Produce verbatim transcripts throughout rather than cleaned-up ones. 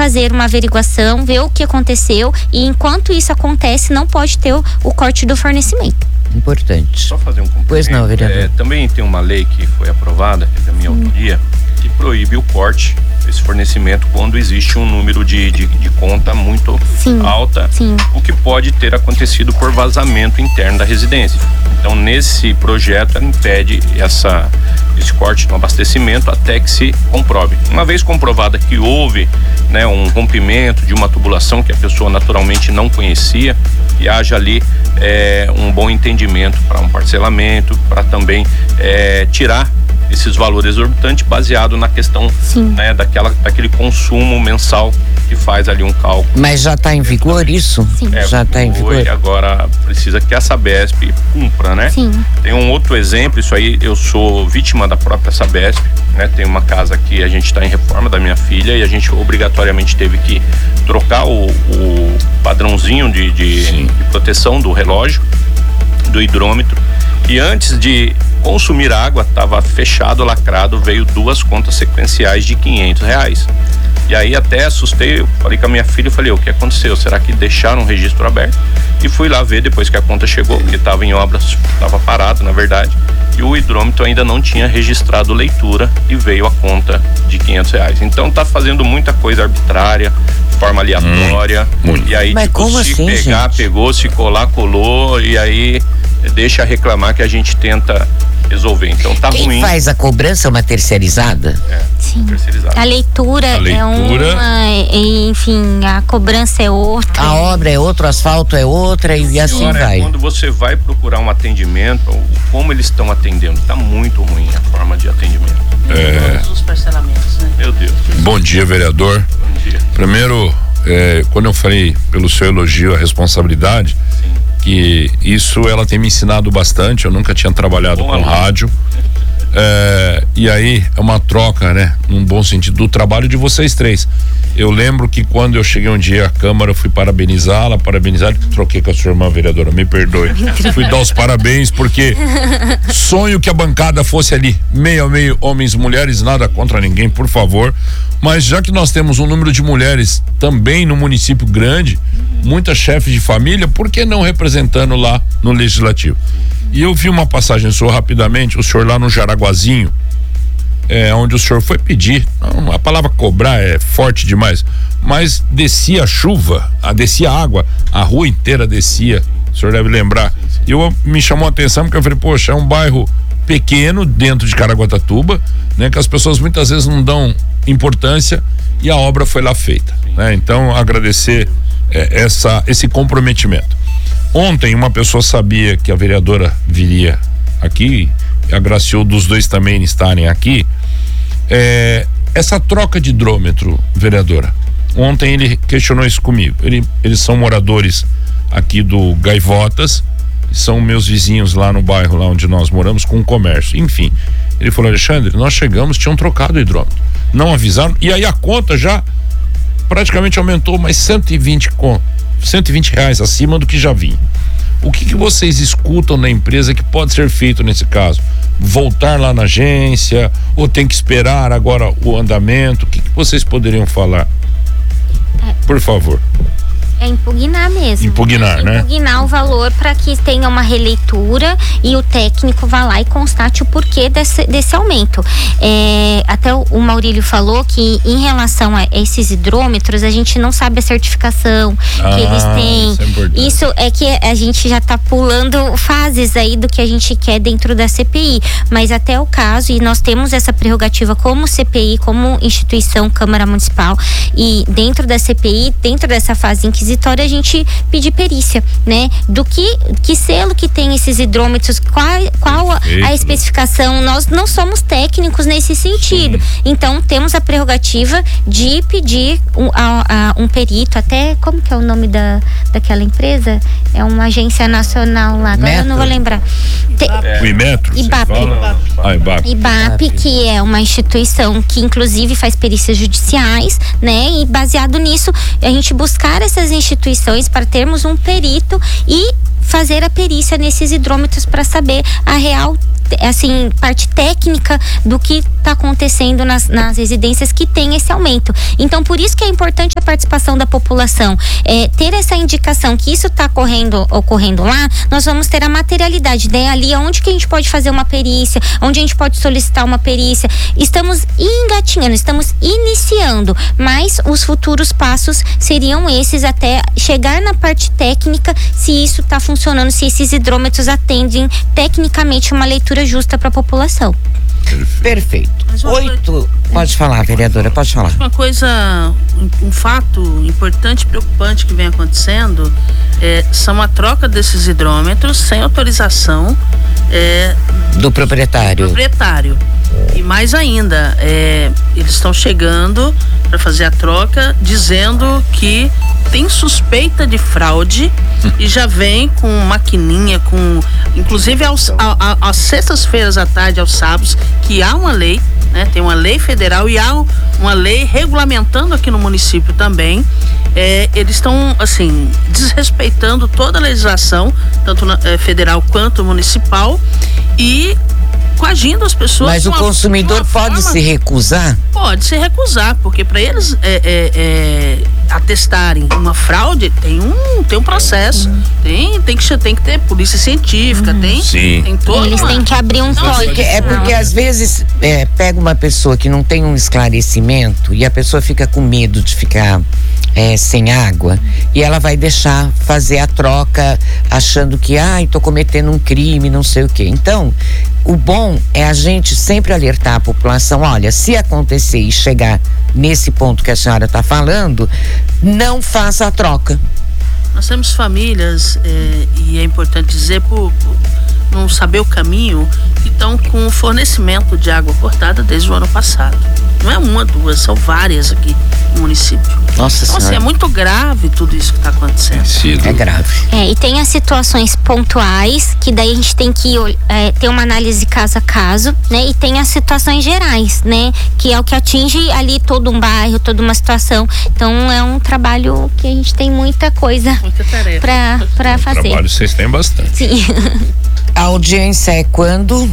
fazer uma averiguação, ver o que aconteceu, e enquanto isso acontece, não pode ter o, o corte do fornecimento. Importante. Só fazer um complemento. Pois não, vereador. É, também tem uma lei que foi aprovada, que é da minha Sim. autoria, que proíbe o corte desse fornecimento quando existe um número de, de, de conta muito Sim. alta, Sim. o que pode ter acontecido por vazamento interno da residência. Então, nesse projeto, ela impede essa, esse corte no abastecimento até que se comprove. Uma vez comprovada que houve, né, um rompimento de uma tubulação que a pessoa naturalmente não conhecia, e haja ali é, um bom entendimento para um parcelamento, para também é, tirar esses valores exorbitantes baseado na questão, né, daquela, daquele consumo mensal que faz ali um cálculo. Mas já está em vigor isso? Sim. É, já está em vigor. E agora precisa que a Sabesp cumpra, né? Sim. Tem um outro exemplo, isso aí eu sou vítima da própria Sabesp, né? Tem uma casa que a gente está em reforma da minha filha e a gente obrigatoriamente teve que trocar o, o padrãozinho de, de, de proteção do relógio, do hidrômetro. E antes de consumir água, estava fechado, lacrado, veio duas contas sequenciais de quinhentos reais. E aí até assustei, eu falei com a minha filha, eu falei, o que aconteceu? Será que deixaram o registro aberto? E fui lá ver depois que a conta chegou, porque estava em obras, estava parado, na verdade, e o hidrômetro ainda não tinha registrado leitura e veio a conta de quinhentos reais. Então tá fazendo muita coisa arbitrária, forma aleatória, hum, e aí Mas tipo, como se assim, pegar, gente? pegou, se colar, colou, e aí deixa reclamar que a gente tenta resolver. Então tá Quem ruim. Quem faz a cobrança é uma terceirizada? É, Sim. terceirizada. A leitura, a leitura é uma, enfim, a cobrança é outra. A obra é outra, o asfalto é outra e assim Senhora, vai. Quando você vai procurar um atendimento, como eles estão atendendo, tá muito ruim a forma de atendimento. É. Todos os parcelamentos, né? Meu Deus. Bom dia, vereador. Bom dia. Primeiro, é, quando eu falei pelo seu elogio à responsabilidade, Sim. que isso ela tem me ensinado bastante. Eu nunca tinha trabalhado Bom, com amigo. rádio. É, e aí é uma troca, né? Num bom sentido, do trabalho de vocês três. Eu lembro que quando eu cheguei um dia à Câmara, eu fui parabenizá-la, parabenizar, troquei com a sua irmã vereadora, me perdoe. Fui dar os parabéns, porque sonho que a bancada fosse ali, meio a meio, homens e mulheres, nada contra ninguém, por favor. Mas já que nós temos um número de mulheres também no município grande, muitas chefes de família, por que não representando lá no Legislativo? E eu vi uma passagem sua rapidamente, o senhor lá no Jaraguazinho, é, onde o senhor foi pedir, não, a palavra cobrar é forte demais, mas descia a chuva, a, descia a água, a rua inteira descia, o senhor deve lembrar. E eu, me chamou a atenção porque eu falei, poxa, é um bairro pequeno dentro de Caraguatatuba, né, que as pessoas muitas vezes não dão importância e a obra foi lá feita, né? Então agradecer é, essa, esse comprometimento. Ontem uma pessoa sabia que a vereadora viria aqui, agraciou dos dois também estarem aqui. É, essa troca de hidrômetro, vereadora, ontem ele questionou isso comigo. Ele, eles são moradores aqui do Gaivotas, são meus vizinhos lá no bairro, lá onde nós moramos, com comércio. Enfim, ele falou, Alexandre, nós chegamos, tinham trocado o hidrômetro, não avisaram, e aí a conta já praticamente aumentou mais cento e vinte reais acima do que já vinha. O que que vocês escutam na empresa que pode ser feito nesse caso? Voltar lá na agência ou tem que esperar agora o andamento? O que que vocês poderiam falar? Por favor. É impugnar mesmo. Impugnar, né? Impugnar o valor para que tenha uma releitura e o técnico vá lá e constate o porquê desse, desse aumento. É, até o, o Maurílio falou que em relação a esses hidrômetros, a gente não sabe a certificação Ah, que eles têm. isso é importante. Isso é que a gente já está pulando fases aí do que a gente quer dentro da C P I. Mas até o caso, e nós temos essa prerrogativa como C P I, como instituição, Câmara Municipal, e dentro da C P I, dentro dessa fase inquisitória, a gente pedir perícia, né? Do que, que selo que tem esses hidrômetros, qual, qual a, a especificação. Nós não somos técnicos nesse sentido. Sim. Então, temos a prerrogativa de pedir um, a, a, um perito, até, como que é o nome da, daquela empresa? É uma agência nacional lá, agora eu não vou lembrar. Te, é. O Imetro? IBAP. Ah, IBAP. IBAP, que é uma instituição que inclusive faz perícias judiciais, né? E baseado nisso, a gente buscar essas instituições para termos um perito e fazer a perícia nesses hidrômetros para saber a real assim, parte técnica do que está acontecendo nas, nas residências que tem esse aumento. Então, por isso que é importante a participação da população. É, ter essa indicação que isso está ocorrendo, ocorrendo lá, nós vamos ter a materialidade, né? Ali onde que a gente pode fazer uma perícia, onde a gente pode solicitar uma perícia. Estamos engatinhando, estamos iniciando, mas os futuros passos seriam esses até chegar na parte técnica, se isso está funcionando, se esses hidrômetros atendem tecnicamente uma leitura justa para a população. Perfeito. Oito. Pode falar, vereadora, pode falar. Uma coisa, um, um fato importante e preocupante que vem acontecendo é, são a troca desses hidrômetros sem autorização é, do proprietário. Do proprietário. E mais ainda, é, eles estão chegando para fazer a troca dizendo que tem suspeita de fraude e já vem com maquininha, com inclusive aos, a, a, às sextas-feiras à tarde, aos sábados, que há uma lei, né? Tem uma lei federal e há uma lei regulamentando aqui no município também. É, eles estão assim desrespeitando toda a legislação, tanto na, é, federal quanto municipal, e coagindo as pessoas. Mas o uma, consumidor pode forma, se recusar? Pode se recusar, porque para eles é, é, é, atestarem uma fraude tem um, tem um processo, uhum. tem, tem, que, tem que ter polícia científica, uhum. tem, Sim. tem todo. Eles uma... têm que abrir um código. É porque às vezes é, pega uma pessoa que não tem um esclarecimento e a pessoa fica com medo de ficar É, sem água, e ela vai deixar fazer a troca achando que, ai, tô cometendo um crime, não sei o quê. Então, o bom é a gente sempre alertar a população, olha, se acontecer e chegar nesse ponto que a senhora está falando, não faça a troca. Nós temos famílias, é, e é importante dizer, por, por não saber o caminho, que estão com fornecimento de água cortada desde o ano passado. Não é uma, duas, são várias aqui no município. Nossa então, assim, é muito grave tudo isso que está acontecendo. É grave. É, e tem as situações pontuais, que daí a gente tem que é, ter uma análise caso a caso, né? E tem as situações gerais, né? Que é o que atinge ali todo um bairro, toda uma situação. Então, é um trabalho que a gente tem muita coisa para para fazer. Trabalho vocês têm bastante. Sim. A audiência é quando?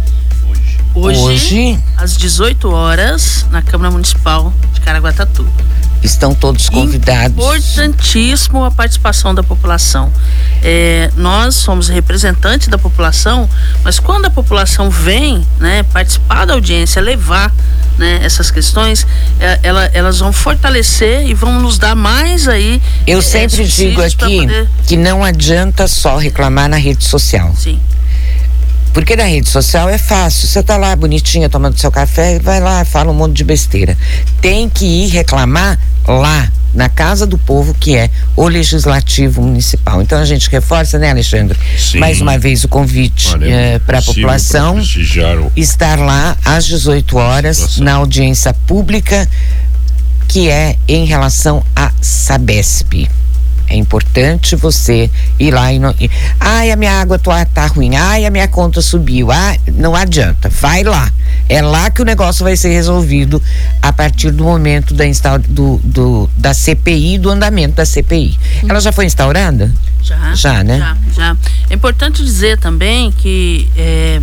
Hoje, Hoje, às dezoito horas, na Câmara Municipal de Caraguatatuba. Estão todos convidados. Importantíssimo a participação da população. É, nós somos representantes da população, mas quando a população vem, né, participar da audiência, levar, né, essas questões, é, ela, elas vão fortalecer e vão nos dar mais aí. Eu é, sempre digo aqui poder... que não adianta só reclamar na rede social. Sim. Porque na rede social é fácil, você tá lá bonitinha tomando seu café, vai lá, fala um monte de besteira. Tem que ir reclamar lá, na Casa do Povo, que é o Legislativo Municipal. Então a gente reforça, né, Alexandre? Sim. Mais uma vez o convite é, para a população o... estar lá às dezoito horas na audiência pública, que é em relação à Sabesp. É importante você ir lá e não. E, ai, a minha água tá, tá ruim. Ai, a minha conta subiu. Ah, não adianta. Vai lá. É lá que o negócio vai ser resolvido a partir do momento da, instaura, do, do, da C P I, do andamento da C P I. Hum. Ela já foi instaurada? Já. Já, né? Já, já. É importante dizer também que é,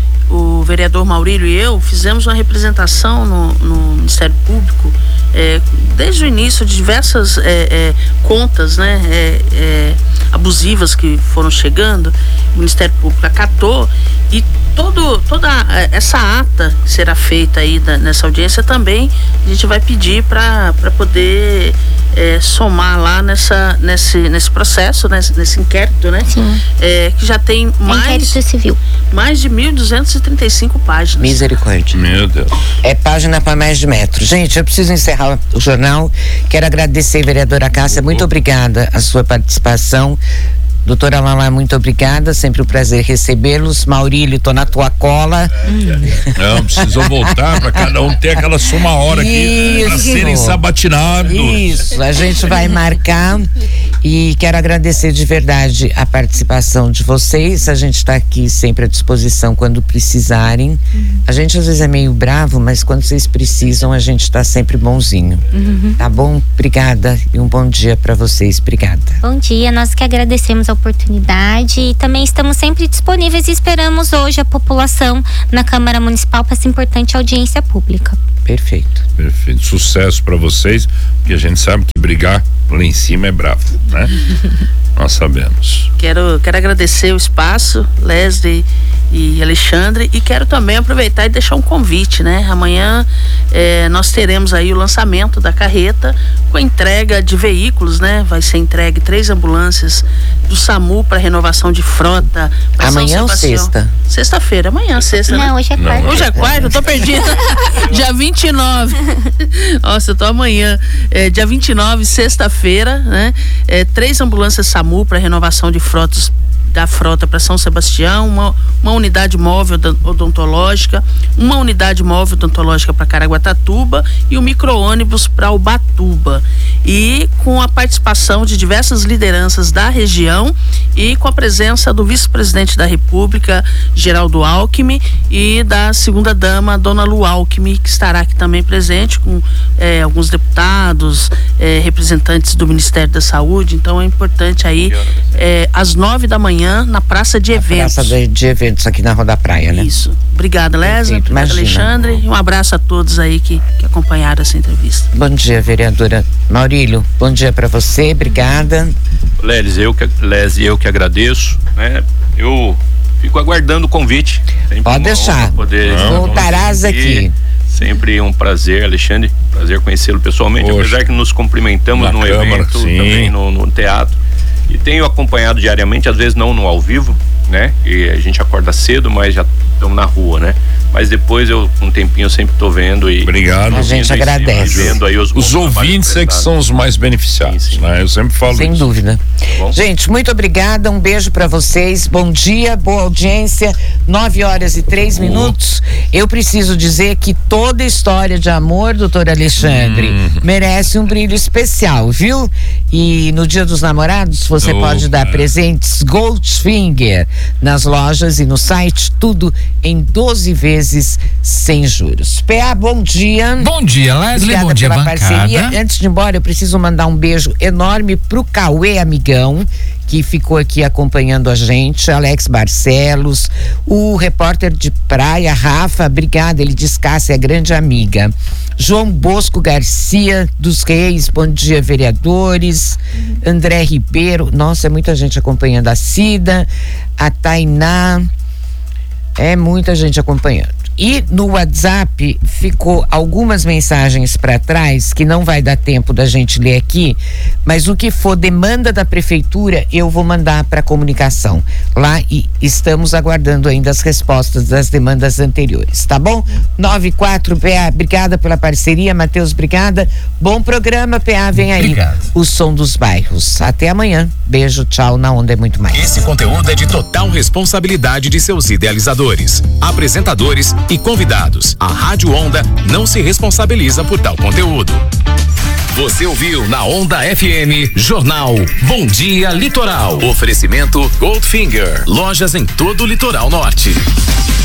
o vereador Maurílio e eu fizemos uma representação no, no Ministério Público. É, desde o início de diversas é, é, contas, né, é, é, abusivas que foram chegando, o Ministério Público acatou, e todo, toda essa ata que será feita aí da, nessa audiência também a gente vai pedir para poder é, somar lá nessa, nesse, nesse processo, nesse, nesse inquérito, né? Sim. É, que já tem mais, inquérito civil. mais de mil duzentas e trinta e cinco páginas. Misericórdia. Meu Deus. É página para mais de metro. Gente, eu preciso encerrar o jornal. Quero agradecer, vereadora Cássia, muito obrigada a sua participação. Doutora Lala, muito obrigada, sempre um prazer recebê-los. Maurílio, tô na tua cola. Não, precisou voltar para cada um ter aquela soma hora aqui para serem sabatinados. Isso, a gente vai marcar e quero agradecer de verdade a participação de vocês. A gente está aqui sempre à disposição quando precisarem. A gente às vezes é meio bravo, mas quando vocês precisam a gente está sempre bonzinho. Uhum. Tá bom? Obrigada e um bom dia para vocês. Obrigada. Bom dia, nós que agradecemos a essa oportunidade e também estamos sempre disponíveis e esperamos hoje a população na Câmara Municipal para essa importante audiência pública. Perfeito. Perfeito. Sucesso para vocês, porque a gente sabe que brigar lá em cima é bravo, né? Nós sabemos. Quero, quero agradecer o espaço, Leslie e Alexandre, e quero também aproveitar e deixar um convite, né? Amanhã eh, nós teremos aí o lançamento da carreta com a entrega de veículos, né? Vai ser entregue três ambulâncias do SAMU para renovação de frota. Amanhã ou sexta? Sexta-feira, amanhã, sexta. Não, né? hoje é quarta. Hoje é quarta, eu tô perdida. Dia vinte e nove. Nossa, eu tô amanhã. É, dia vinte e nove, sexta-feira, né? É, três ambulâncias SAMU para renovação de frotas da frota para São Sebastião, uma, uma unidade móvel odontológica, uma unidade móvel odontológica para Caraguatatuba e um micro-ônibus para Ubatuba. E com a participação de diversas lideranças da região e com a presença do vice-presidente da República, Geraldo Alckmin, e da segunda-dama, Dona Lu Alckmin, que estará aqui também presente, com eh, alguns deputados, eh, representantes do Ministério da Saúde. Então é importante aí, eh, às nove da manhã, na Praça de Eventos. Praça de, de Eventos, aqui na Rua da Praia, né? Isso. Obrigada, Leslie. Obrigada, Alexandre. E um abraço a todos aí que, que acompanharam essa entrevista. Bom dia, vereadora Maurílio. Bom dia para você. Obrigada. Leslie, eu que, Leslie, eu que agradeço, né? Eu fico aguardando o convite. Sempre Pode deixar. Poder Voltarás aqui. Sempre um prazer, Alexandre. Prazer conhecê-lo pessoalmente. Poxa. Apesar que nos cumprimentamos na no Câmara, evento, sim. também no, no teatro. E tenho acompanhado diariamente, às vezes não no ao vivo, né? E a gente acorda cedo, mas já estamos na rua, né? Mas depois eu, um tempinho, eu sempre tô vendo e... Obrigado. A gente agradece. Vendo aí os os ouvintes é que são os mais beneficiados, sim, sim. Né? Eu sempre falo Sem isso. dúvida. Bom. Gente, muito obrigada, um beijo para vocês, bom dia, boa audiência, nove horas e três oh. minutos. Eu preciso dizer que toda história de amor, doutor Alexandre, hum. merece um brilho especial, viu? E no Dia dos Namorados, você oh, pode dar é. presentes Goldfinger nas lojas e no site, tudo em doze vezes sem juros. P A, bom dia. Bom dia, Leslie. Obrigada bom dia, pela bancada. parceria. Antes de ir embora, eu preciso mandar um beijo enorme pro Cauê Amigão, que ficou aqui acompanhando a gente, Alex Barcelos, o repórter de praia, Rafa, obrigada, ele diz Cássia é grande amiga. João Bosco Garcia dos Reis, bom dia, vereadores. André Ribeiro, nossa, é muita gente acompanhando. A Cida, a Tainá, é muita gente acompanhando. E no WhatsApp ficou algumas mensagens para trás que não vai dar tempo da gente ler aqui, mas o que for demanda da prefeitura eu vou mandar para a comunicação lá e estamos aguardando ainda as respostas das demandas anteriores, tá bom? nove quatro P A, obrigada pela parceria, Matheus, obrigada. Bom programa, P A, vem aí. Obrigado. O som dos bairros. Até amanhã. Beijo, tchau, na Onda é muito mais. Esse conteúdo é de total responsabilidade de seus idealizadores, apresentadores e convidados. A Rádio Onda não se responsabiliza por tal conteúdo. Você ouviu na Onda F M, Jornal Bom Dia Litoral. Oferecimento Goldfinger, lojas em todo o litoral norte.